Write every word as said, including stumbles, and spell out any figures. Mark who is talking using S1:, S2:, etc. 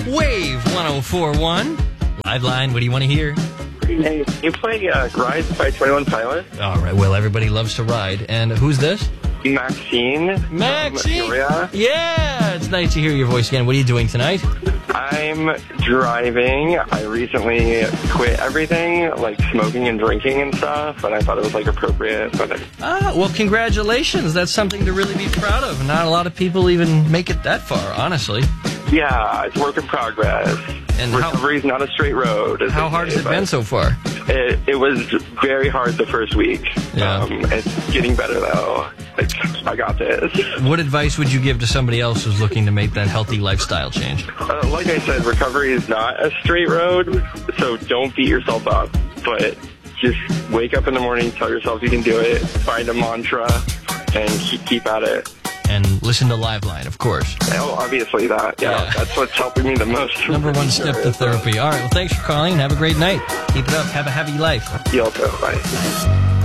S1: Wave one oh four point one. Live line, what do you want to hear?
S2: Hey, you play uh, Rise by twenty-one Pilots?
S1: All right, well, everybody loves to ride. And who's this?
S2: Maxine.
S1: Maxine?
S2: From Peoria.
S1: Yeah, it's nice to hear your voice again. What are you doing tonight?
S2: I'm driving. I recently quit everything, like smoking and drinking and stuff, and I thought it was like appropriate. But I...
S1: Ah, well, congratulations. That's something to really be proud of. Not a lot of people even make it that far, honestly.
S2: Yeah, it's work in progress.
S1: And
S2: recovery's
S1: how,
S2: not a straight road.
S1: How hard has it been so far?
S2: It, it was very hard the first week.
S1: Yeah.
S2: Um, it's getting better, though. Like, I got this.
S1: What advice would you give to somebody else who's looking to make that healthy lifestyle change?
S2: Uh, like I said, recovery is not a straight road, so don't beat yourself up. But just wake up in the morning, tell yourself you can do it, find a mantra, and keep, keep at it.
S1: And listen to Liveline, of course.
S2: Oh, obviously that. Yeah, yeah. That's what's helping me the most.
S1: Number one step to therapy. All right, well, thanks for calling. Have a great night. Keep it up. Have a happy life.
S2: You also. Bye.